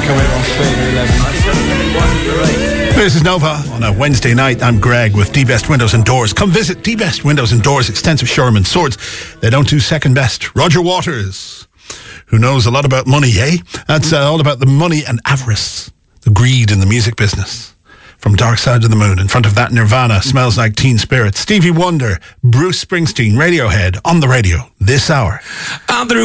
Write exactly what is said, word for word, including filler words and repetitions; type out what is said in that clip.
This is Nova on a Wednesday night. I'm Greg with D-Best Windows and Doors. Come visit D-Best Windows and Doors, extensive showroom and swords. They don't do second best. Roger Waters, who knows a lot about money, eh? That's uh, all about the money and avarice, the greed in the music business. From Dark Side of the Moon, in front of that Nirvana, Smells Like Teen Spirit, Stevie Wonder, Bruce Springsteen, Radiohead, on the radio, this hour.